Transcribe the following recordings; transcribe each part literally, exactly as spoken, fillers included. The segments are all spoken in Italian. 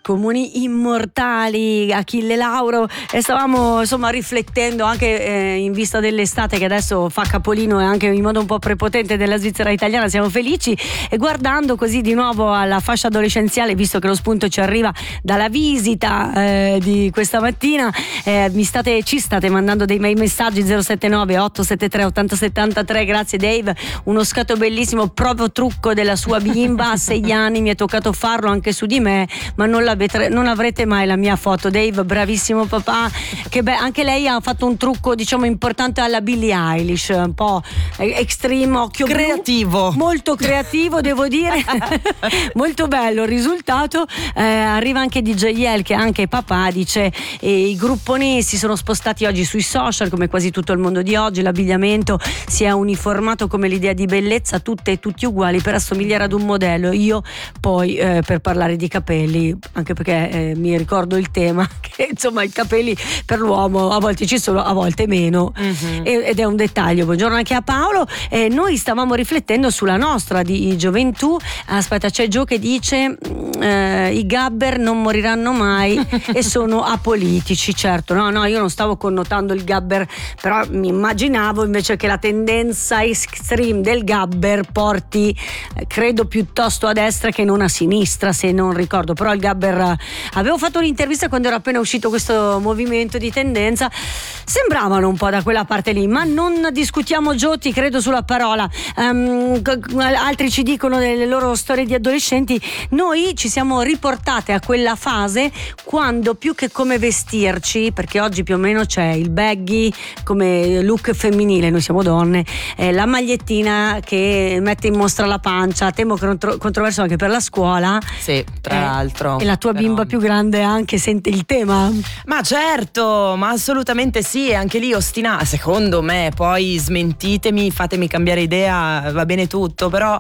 Comuni immortali, Achille Lauro, e stavamo insomma riflettendo anche eh, in vista dell'estate che adesso fa capolino e anche in modo un po' prepotente della Svizzera italiana. Siamo felici, e guardando così di nuovo alla fascia adolescenziale, visto che lo spunto ci arriva dalla visita eh, di questa mattina, eh, mi state, ci state mandando dei miei messaggi zero sette nove otto sette tre otto zero sette tre. Grazie Dave, uno scatto bellissimo, proprio trucco della sua bimba a sei anni, mi è toccato farlo anche su di me, ma non, l'avete, non avrete mai la mia foto. Dave, bravissimo papà, che be- anche lei ha fatto un trucco diciamo importante alla Billie Eilish, un po' extreme, occhio creativo blu, molto creativo devo dire. Molto bello il risultato. Eh, arriva anche D J Yel, che anche papà, dice eh, i grupponi si sono spostati oggi sui social come quasi tutto il mondo di oggi, l'abbigliamento si è uniformato come l'idea di bellezza, tutte e tutti uguali per assomigliare ad un modello. Io poi eh, per parlare di capelli, anche perché eh, mi ricordo il tema che insomma i capelli per l'uomo a volte ci sono, a volte meno, mm-hmm. ed è un dettaglio. Buongiorno anche a Paolo. Eh, noi stavamo riflettendo sulla nostra di gioventù. Aspetta, c'è Gio che dice eh, i gabber non moriranno mai e sono apolitici. Certo, no no io non stavo connotando il gabber, però mi immaginavo invece che la tendenza extreme del gabber porti eh, credo piuttosto a destra che non a sinistra, se non ricordo. Però il gabber, eh, avevo fatto un'intervista quando era appena uscito questo movimento di tendenza, sembravano un po' da quella parte lì, ma non discutiamo Giotti, credo sulla parola. Um, altri ci dicono delle loro storie di adolescenti. Noi ci siamo riportate a quella fase quando, più che come vestirci, perché oggi più o meno c'è il baggy come look femminile, noi siamo donne, eh, la magliettina che mette in mostra la pancia, temo contro- controverso anche per la scuola. Sì, tra eh, l'altro. E la tua però... bimba più grande anche sente il tema? Ma certo, ma assolutamente sì, anche lì ostinata, secondo me, poi smentitemi, fatemi cambiare idea, va bene tutto, però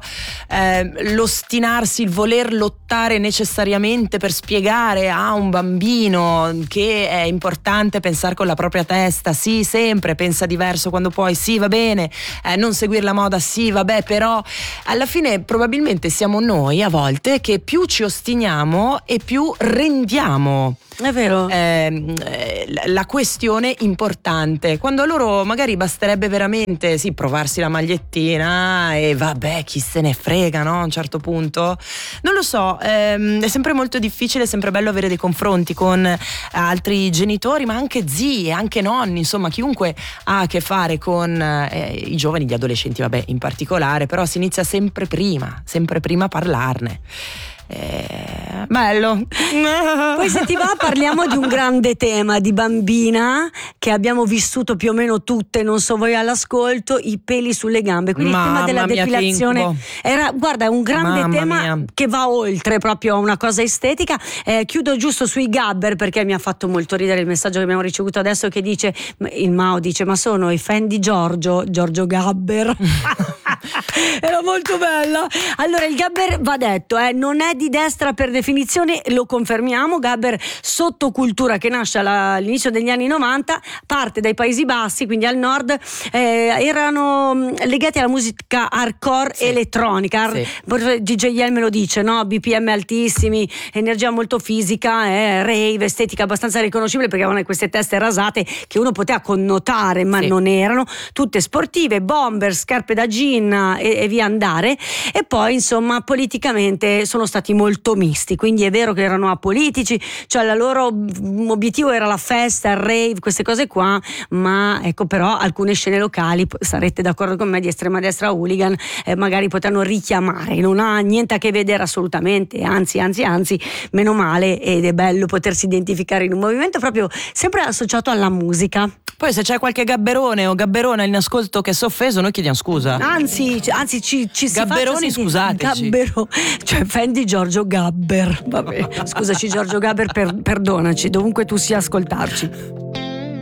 eh, l'ostinarsi, il voler lottare necessariamente per spiegare a un bambino che è importante pensare con la propria testa, sì, sempre pensa diverso quando puoi, sì, va bene, eh, non seguire la moda, sì, vabbè, però alla fine probabilmente siamo noi a volte che più ci ostiniamo e più rendiamo. È vero. Eh, la questione importante, quando a loro magari basterebbe veramente sì provarsi la magliettina e vabbè chi se ne frega, no, a un certo punto non lo so, ehm, è sempre molto difficile, è sempre bello avere dei confronti con altri genitori, ma anche zii, anche nonni, insomma chiunque ha a che fare con eh, i giovani, gli adolescenti vabbè in particolare, però si inizia sempre prima sempre prima a parlarne. Eh, bello. Poi se ti va parliamo di un grande tema di bambina che abbiamo vissuto più o meno tutte, non so voi all'ascolto, i peli sulle gambe, quindi Mamma il tema della mia, depilazione era, guarda, è un grande Mamma tema mia. che va oltre proprio a una cosa estetica. Eh, chiudo giusto sui gabber perché mi ha fatto molto ridere il messaggio che abbiamo ricevuto adesso, che dice, il Mao dice, ma sono i fan di Giorgio Giorgio Gabber. Era molto bella. Allora il gabber, va detto, eh, non è di destra per definizione, lo confermiamo. Gabber, sottocultura che nasce alla, all'inizio degli anni novanta, parte dai Paesi Bassi, quindi al nord, eh, erano legati alla musica hardcore, sì, elettronica, sì. D J Yel me lo dice, no? B P M altissimi, energia molto fisica, eh, rave, estetica abbastanza riconoscibile perché avevano queste teste rasate che uno poteva connotare, ma sì, non erano tutte sportive, bomber, scarpe da jean e, e via andare. E poi insomma politicamente sono stati molto misti, quindi è vero che erano apolitici, cioè il loro obiettivo era la festa, il rave, queste cose qua, ma ecco, però alcune scene locali, sarete d'accordo con me, di estrema destra hooligan, eh, magari potranno richiamare, non ha niente a che vedere assolutamente, anzi anzi anzi meno male, ed è bello potersi identificare in un movimento proprio sempre associato alla musica. Poi se c'è qualche gabberone o gabberona in ascolto che si è offeso, noi chiediamo scusa. Anzi, anzi ci, ci si Gabberoni, scusateci. Gabbero, cioè fan di Giorgio Gabber. Vabbè, scusaci Giorgio Gabber, per, perdonaci, dovunque tu sia ascoltarci.